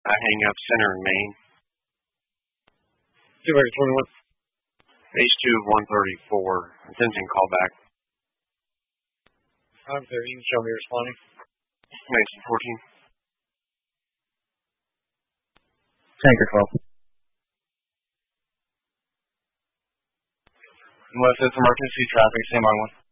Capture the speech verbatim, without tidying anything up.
I hang up center in Maine. Supervisor twenty-one. H two one thirty-four. Attention callback. five thirty, show me responding. Mason fourteen. Tanker twelve. Unless it's emergency traffic, stand by one.